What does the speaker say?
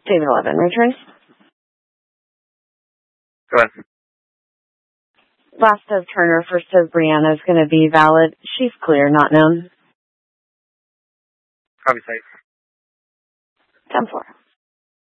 David 11, retrace. Go ahead. Last of Turner, first of Brianna is going to be valid. She's clear, not known. Copy, safe. 10-4.